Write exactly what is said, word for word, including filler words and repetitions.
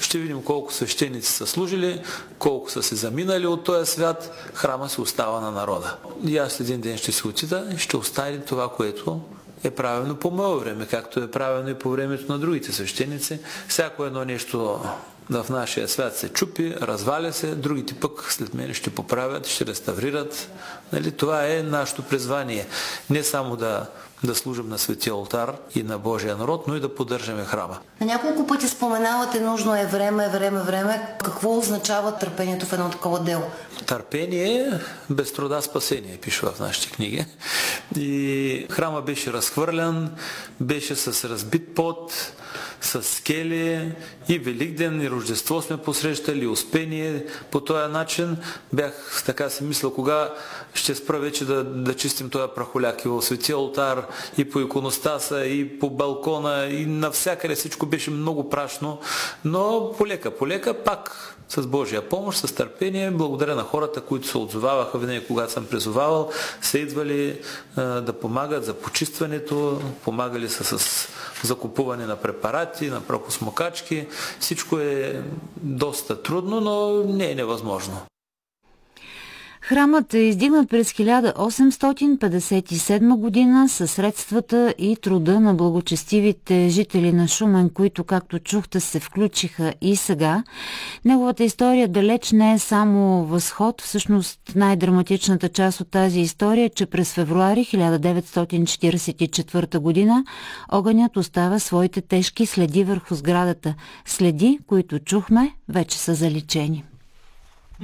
ще видим колко свещеници са служили, колко са се заминали от този свят, храма се остава на народа. И аз един ден ще се отида и ще остави това, което е правено по мое време, както е правено и по времето на другите свещеници. Всяко едно нещо в нашия свят се чупи, разваля се, другите пък след мен ще поправят, ще реставрират. Нали, това е нашето призвание. Не само да, да служим на Светия Олтар и на Божия народ, но и да поддържаме храма. На няколко пъти споменавате, нужно е време, време, време. Какво означава търпението в едно такова дело? Търпение, без труда спасение, пише в нашите книги. И храма беше разхвърлян, беше с разбит пот, с скели, и Великден, и Рождество сме посрещали, и Успение по този начин. Бях така си мисля, кога ще спра вече да, да чистим този прахоляк и в Светия Олтар, и по иконостаса, и по балкона, и навсякъде всичко беше много прашно, но полека, полека, пак с Божия помощ, с търпение, благодаря на хората, които се отзоваваха винаги, когато съм призовавал, са идвали а, да помагат за почистването, помагали са с закупуване на препарати, на прахосмокачки. Всичко е доста трудно, но не е невъзможно. Храмът е издигнат през хиляда осемстотин петдесет и седма година със средствата и труда на благочестивите жители на Шумен, които, както чухте, се включиха и сега. Неговата история далеч не е само възход. Всъщност най-драматичната част от тази история е, че през февруари хиляда деветстотин четиридесет и четвърта година огънят остава своите тежки следи върху сградата. Следи, които чухме, вече са заличени.